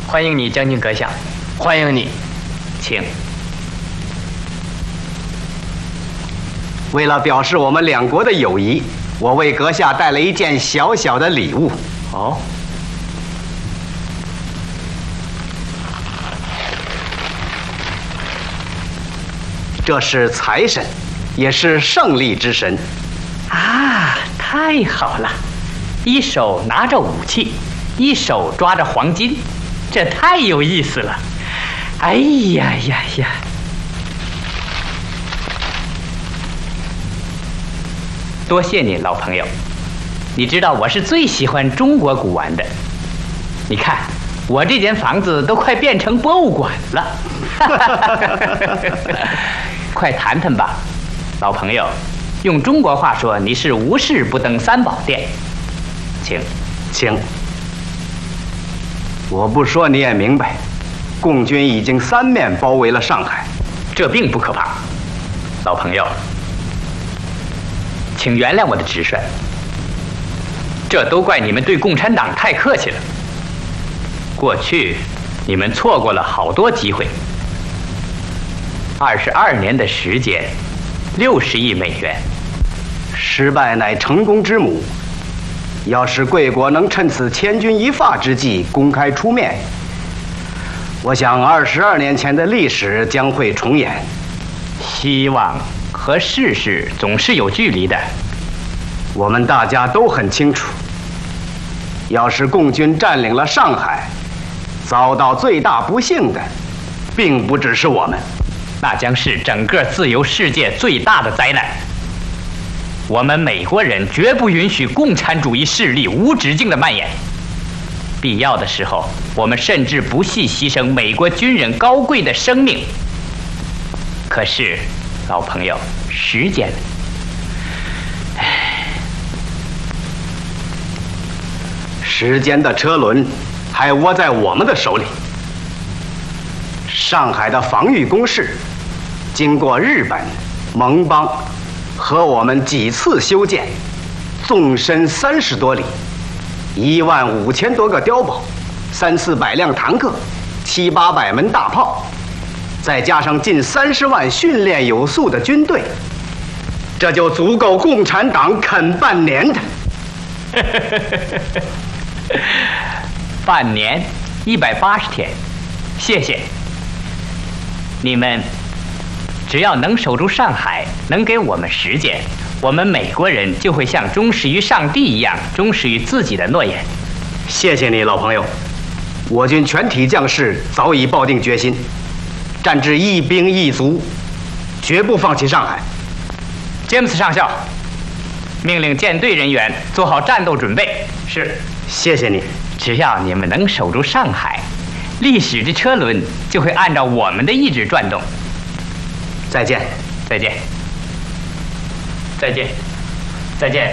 欢迎你，将军阁下。 欢迎你， 请。 为了表示我们两国的友谊，我为阁下带了一件小小的礼物。 哦。 这是财神，也是胜利之神。 啊，太好了！一手拿着武器，一手抓着黄金，这太有意思了。哎呀呀呀！多谢你，老朋友。你知道我是最喜欢中国古玩的。你看，我这间房子都快变成博物馆了。快谈谈吧，老朋友。用中国话说，你是无事不登三宝殿。请。 我不说你也明白，共军已经三面包围了上海。 这并不可怕，老朋友。请原谅我的直率，这都怪你们对共产党太客气了。过去你们错过了好多机会。22年的时间，60亿美元， 失败乃成功之母。要是贵国能趁此千钧一发之际公开出面，我想22年前的历史将会重演。 希望和事实总是有距离的， 我们大家都很清楚。要是共军占领了上海，遭到最大不幸的，并不只是我们， 那将是整个自由世界最大的灾难。我们美国人绝不允许共产主义势力无止境的蔓延。必要的时候，我们甚至不惜牺牲美国军人高贵的生命。可是，老朋友，时间， 时间的车轮还握在我们的手里。上海的防御工事，经过日本、盟邦和我们几次修建，纵深30多里，15000多个碉堡，300-400辆坦克，700-800门大炮，再加上近30万训练有素的军队，这就足够共产党啃半年的。 半年，180天，谢谢。你们只要能守住上海，能给我们时间，我们美国人就会像忠实于上帝一样，忠实于自己的诺言。 谢谢你，老朋友。我军全体将士早已抱定决心，战至一兵一卒，绝不放弃上海。 詹姆斯上校，命令舰队人员做好战斗准备。是。 谢谢你。 只要你们能守住上海，历史的车轮就会按照我们的意志转动。 再见。 再见。再见。再见。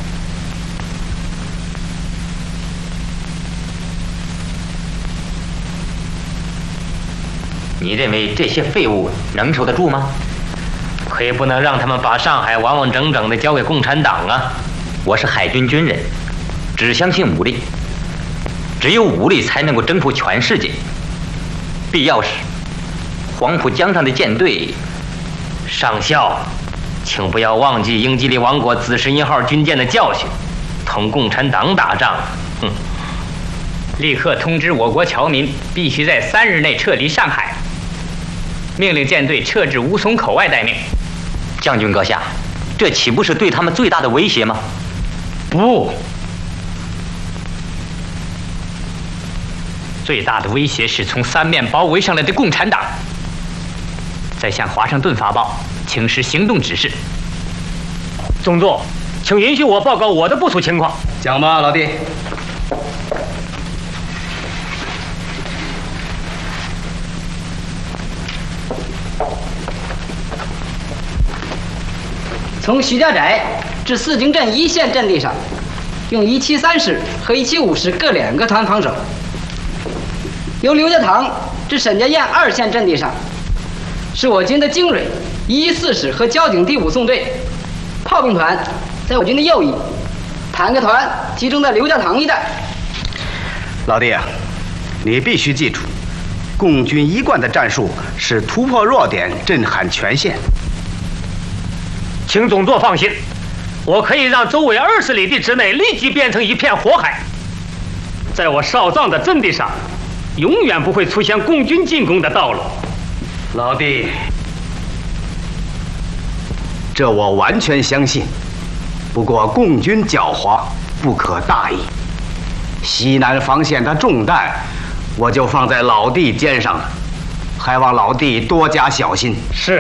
你认为这些废物能守得住吗？可也不能让他们把上海完完整整地交给共产党啊！我是海军军人，只相信武力，只有武力才能够征服全世界。必要时，黄浦江上的舰队，上校，请不要忘记英吉利王国紫石1号军舰的教训，同共产党打仗。 立刻通知我国侨民，必须在3日内撤离上海。命令舰队撤至吴淞口外待命。 将军阁下，这岂不是对他们最大的威胁吗？ 不，最大的威胁是从3面包围上来的共产党。再向华盛顿发报，请示行动指示。 宗座，请允许我报告我的部署情况。 讲吧，老弟。 从徐家寨至四经镇一线阵地上，用173师和175师各2个团防守；由刘家塘至沈家堰2线阵地上，是我军的精锐114师和交警第5纵队，炮兵团在我军的右翼，坦克团集中在刘家塘一带。 老弟啊， 你必须记住，共军一贯的战术是突破弱点，震撼全线。 请总座放心，我可以让周围20里地之内立即变成一片火海。在我少藏的阵地上，永远不会出现共军进攻的道路。 老弟，这我完全相信。不过共军狡猾，不可大意。西南防线的重担，我就放在老弟肩上了，还望老弟多加小心。 是。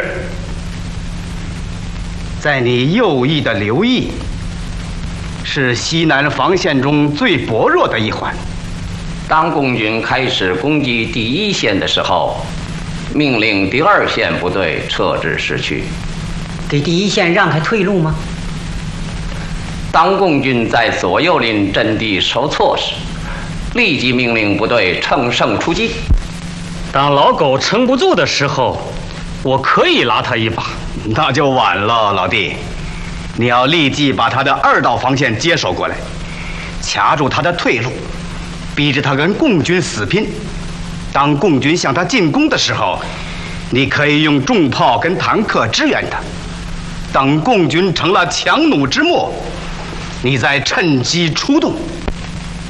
在你右翼的刘毅，是西南防线中最薄弱的一环。 当共军开始攻击第1线的时候，命令第2线部队撤至市区， 给第1线让开退路吗？ 当共军在左右邻阵地受挫时，立即命令部队乘胜出击。 当老狗撑不住的时候，我可以拉他一把。 那就晚了，老弟，你要立即把他的2道防线接手过来，卡住他的退路，逼着他跟共军死拼。当共军向他进攻的时候，你可以用重炮跟坦克支援他。等共军成了强弩之末，你再趁机出动。